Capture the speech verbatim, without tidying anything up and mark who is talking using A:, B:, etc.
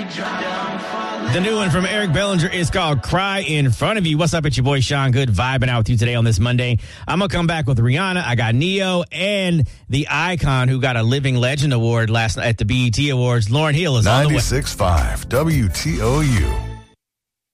A: The new one from Eric Bellinger is called Cry in Front of You. What's up? It's your boy Sean Good, vibing out with you today on this Monday. I'm going to come back with Rihanna. I got Neo and the Icon, who got a Living Legend Award last night at the B E T Awards. Lauren Hill is on the way.
B: ninety-six point five W T O U.